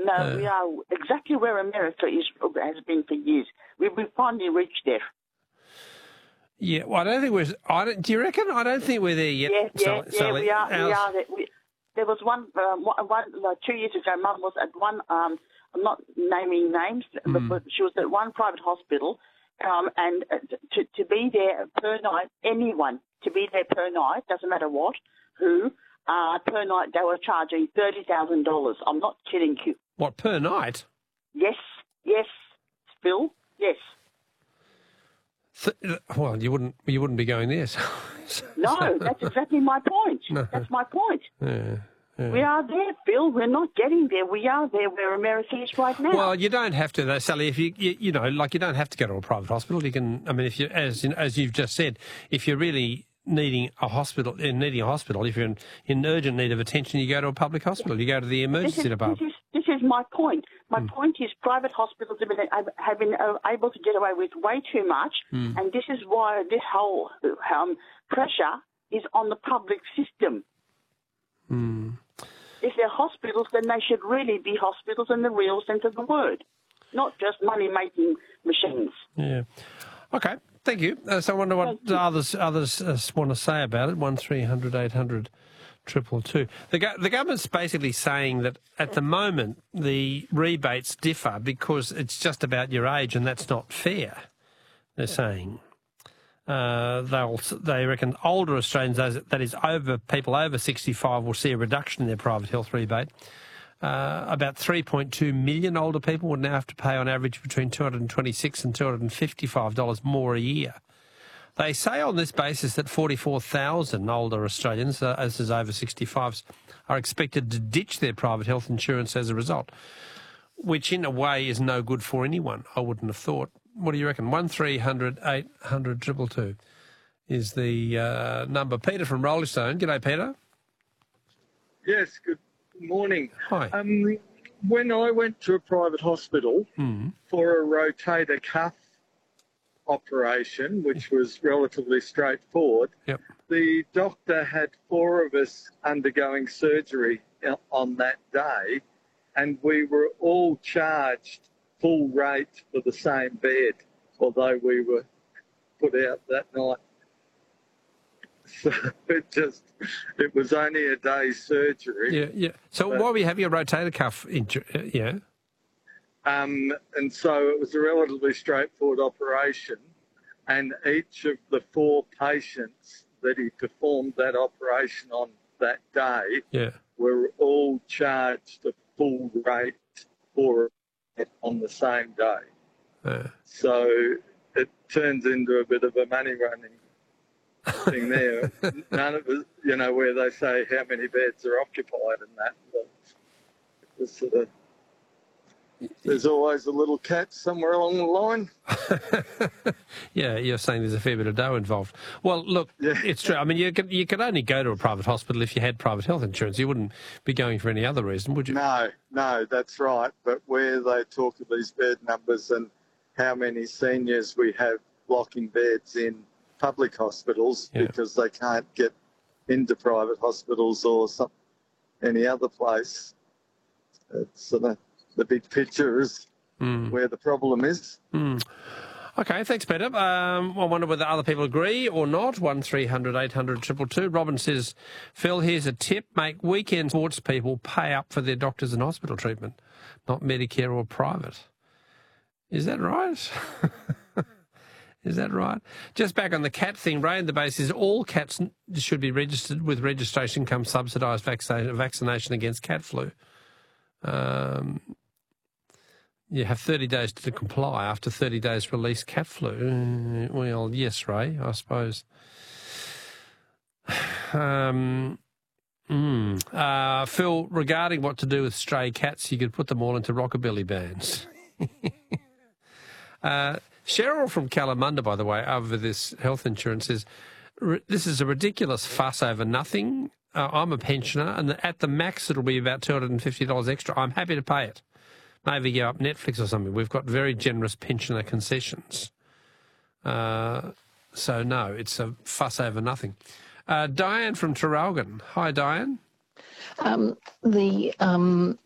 No, we are exactly where America has been for years. We've finally reached there. Yeah, well, I don't think we're... do you reckon? I don't think we're there yet. Sally. We are there. There was one 2 years ago, Mum was at one, I'm not naming names, but she was at one private hospital, and to be there per night, anyone to be there per night, doesn't matter what, who, per night they were charging $30,000. I'm not kidding you. What, per night? Yes, Phil, yes. Well, you wouldn't be going there. No, that's exactly my point. No. That's my point. Yeah. We are there, Phil. We're not getting there. We are there where America is right now. Well, you don't have to, though, Sally. If you don't have to go to a private hospital. You can. I mean, if you, as you've just said, if you're really needing a hospital, if you're in urgent need of attention, you go to a public hospital. You go to the emergency department. This is my point. My point is private hospitals have been able to get away with way too much, and this is why this whole pressure is on the public system. If they're hospitals, then they should really be hospitals in the real sense of the word, not just money-making machines. Yeah. Okay. Thank you. So I wonder what others want to say about it. 1300 800 222. The government's basically saying that at the moment the rebates differ because it's just about your age, and that's not fair. They're saying they reckon older Australians, that is people over 65, will see a reduction in their private health rebate. About 3.2 million older people would now have to pay on average between $226 and $255 more a year. They say on this basis that 44,000 older Australians, as is over 65s, are expected to ditch their private health insurance as a result, which in a way is no good for anyone, I wouldn't have thought. What do you reckon? 1300 800 222 is the number. Peter from Rollestone. G'day, Peter. Yes, good morning. Hi. When I went to a private hospital for a rotator cuff operation, which was relatively straightforward, the doctor had 4 of us undergoing surgery on that day, and we were all charged full rate for the same bed, although we were put out that night. So it was only a day's surgery. Yeah. So why were you having a rotator cuff injury? Yeah. And so it was a relatively straightforward operation, and each of the 4 patients that he performed that operation on that day were all charged a full rate for it on the same day. So it turns into a bit of a money running thing there. None of it, where they say how many beds are occupied and that. But it was sort of, there's always a little catch somewhere along the line. Yeah, you're saying there's a fair bit of dough involved. Well, look, it's true. I mean, you could only go to a private hospital if you had private health insurance. You wouldn't be going for any other reason, would you? No, that's right. But where they talk of these bed numbers and how many seniors we have blocking beds in public hospitals because they can't get into private hospitals or any other place, it's sort of the big picture is where the problem is. Okay, thanks, Peter. I wonder whether other people agree or not. 1300 800 222. Robin says, Phil, here's a tip. Make weekend sports people pay up for their doctors and hospital treatment, not Medicare or private. Is that right? Is that right? Just back on the cat thing, Ray in the base is all cats should be registered with registration comes subsidised vaccination against cat flu. You have 30 days to comply. After 30 days, release cat flu. Well, yes, Ray, I suppose. Phil, regarding what to do with stray cats, you could put them all into rockabilly bands. Cheryl from Kalamunda, by the way, over this health insurance, says, this is a ridiculous fuss over nothing. I'm a pensioner, and at the max it'll be about $250 extra. I'm happy to pay it. Maybe go up Netflix or something. We've got very generous pensioner concessions. So, no, it's a fuss over nothing. Diane from Traralgon. Hi, Diane. The